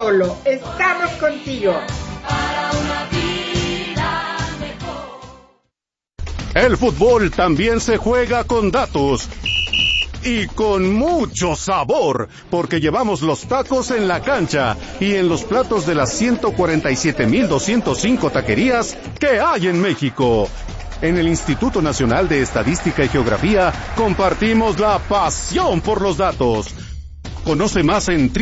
solo, estamos contigo. Para una vida mejor. El fútbol también se juega con datos. Y con mucho sabor, porque llevamos los tacos en la cancha y en los platos de las 147,205 taquerías que hay en México. En el Instituto Nacional de Estadística y Geografía compartimos la pasión por los datos. Conoce más en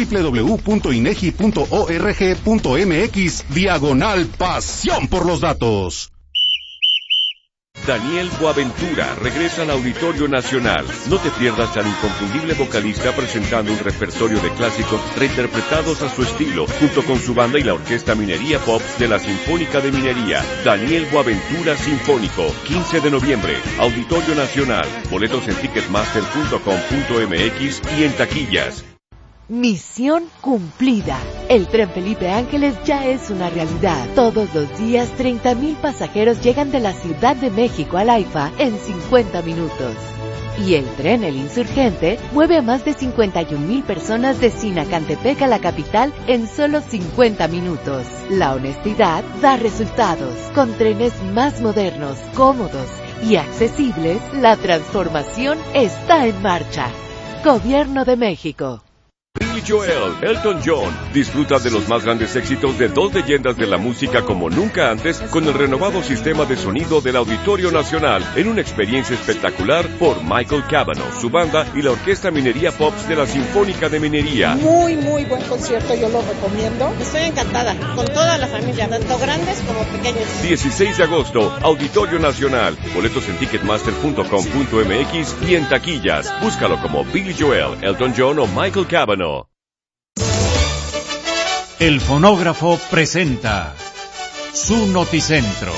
www.inegi.org.mx/pasión por los datos. Daniel Boaventura regresa al Auditorio Nacional. No te pierdas al inconfundible vocalista presentando un repertorio de clásicos reinterpretados a su estilo, junto con su banda y la Orquesta Minería Pop de la Sinfónica de Minería. Daniel Boaventura Sinfónico, 15 de noviembre, Auditorio Nacional. Boletos en ticketmaster.com.mx y en taquillas. Misión cumplida. El Tren Felipe Ángeles ya es una realidad. Todos los días 30,000 pasajeros llegan de la Ciudad de México al AIFA en 50 minutos. Y el tren El Insurgente mueve a más de 51,000 personas de Sinacantepec a la capital en solo 50 minutos. La honestidad da resultados. Con trenes más modernos, cómodos y accesibles, la transformación está en marcha. Gobierno de México. Billy Joel, Elton John, disfruta de los más grandes éxitos de dos leyendas de la música como nunca antes con el renovado sistema de sonido del Auditorio Nacional en una experiencia espectacular por Michael Cavanaugh, su banda y la Orquesta Minería Pops de la Sinfónica de Minería. Muy buen concierto, yo lo recomiendo. Estoy encantada, con toda la familia, tanto grandes como pequeños. 16 de agosto, Auditorio Nacional. Boletos en ticketmaster.com.mx y en taquillas. Búscalo como Billy Joel, Elton John o Michael Cavanaugh. El fonógrafo presenta su Noticentro.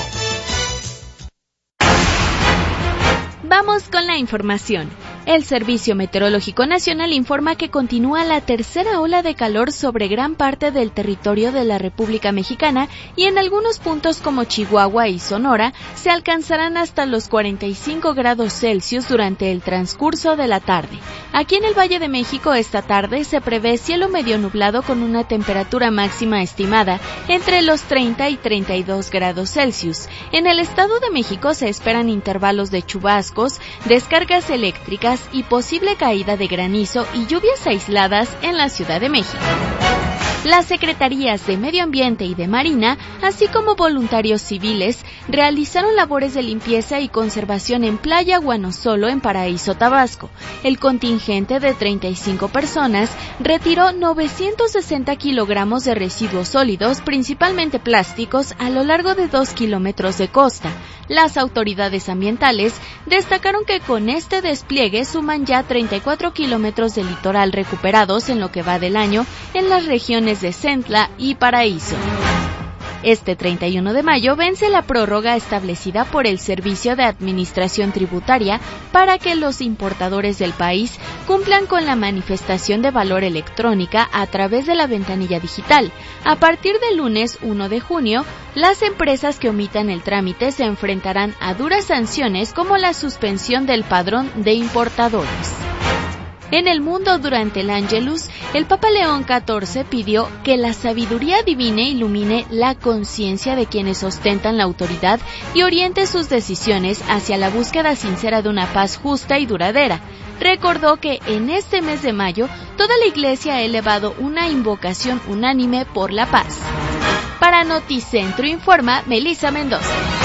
Vamos con la información. El Servicio Meteorológico Nacional informa que continúa la tercera ola de calor sobre gran parte del territorio de la República Mexicana y en algunos puntos como Chihuahua y Sonora se alcanzarán hasta los 45 grados Celsius durante el transcurso de la tarde. Aquí en el Valle de México esta tarde se prevé cielo medio nublado con una temperatura máxima estimada entre los 30 y 32 grados Celsius. En el Estado de México se esperan intervalos de chubascos, descargas eléctricas y posible caída de granizo y lluvias aisladas en la Ciudad de México. Las secretarías de Medio Ambiente y de Marina, así como voluntarios civiles, realizaron labores de limpieza y conservación en Playa Guanosolo, en Paraíso, Tabasco. El contingente de 35 personas retiró 960 kilogramos de residuos sólidos, principalmente plásticos, a lo largo de 2 kilómetros de costa. Las autoridades ambientales destacaron que con este despliegue suman ya 34 kilómetros de litoral recuperados en lo que va del año en las regiones de Centla y Paraíso. Este 31 de mayo vence la prórroga establecida por el Servicio de Administración Tributaria para que los importadores del país cumplan con la manifestación de valor electrónica a través de la ventanilla digital. A partir del lunes 1 de junio, las empresas que omitan el trámite se enfrentarán a duras sanciones como la suspensión del padrón de importadores. En el mundo, durante el Ángelus, el Papa León XIV pidió que la sabiduría divina ilumine la conciencia de quienes ostentan la autoridad y oriente sus decisiones hacia la búsqueda sincera de una paz justa y duradera. Recordó que en este mes de mayo toda la Iglesia ha elevado una invocación unánime por la paz. Para Noticentro informa Melissa Mendoza.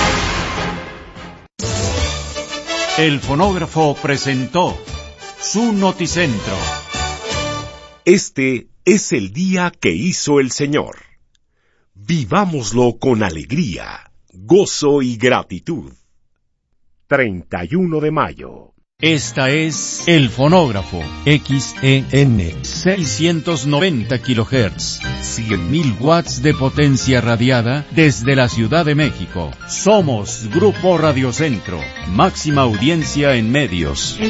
El fonógrafo presentó su Noticentro. Este es el día que hizo el Señor. Vivámoslo con alegría, gozo y gratitud. 31 de mayo. Esta es El Fonógrafo, XEN, 690 kHz, 100.000 watts de potencia radiada desde la Ciudad de México. Somos Grupo Radio Centro, máxima audiencia en medios.